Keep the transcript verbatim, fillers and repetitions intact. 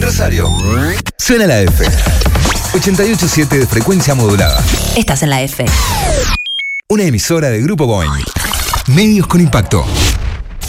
aniversario. Suena la F. ochenta y ocho punto siete de frecuencia modulada. Estás en la F. Una emisora de Grupo Boing. Medios con impacto.